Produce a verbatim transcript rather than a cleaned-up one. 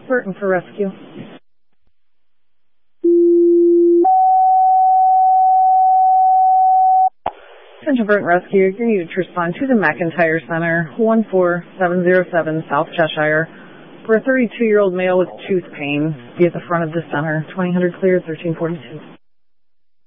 Burton for rescue. Central Burton Rescue, you need to respond to the McIntyre Center, one four seven zero seven South Cheshire, for a thirty-two-year-old male with tooth pain. Be at the front of the center, twenty hundred clear, thirteen forty-two.